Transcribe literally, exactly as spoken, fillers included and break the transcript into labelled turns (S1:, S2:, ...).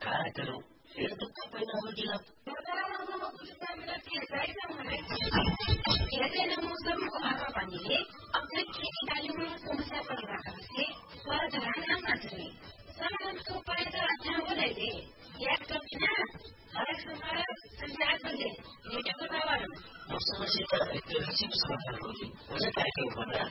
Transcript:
S1: karakteru itu apa yang mau dia?
S2: Jadi namun semua orang pandai, apa kini kalimu kumasa pergerakan swarajaran matri. Sama supaya terasa boleh deh. Ya kerana orang semua senjata boleh. Ini kebetulan.
S1: Maksudnya kita itu hasil sekolah lagi. Masa tak ikut pada?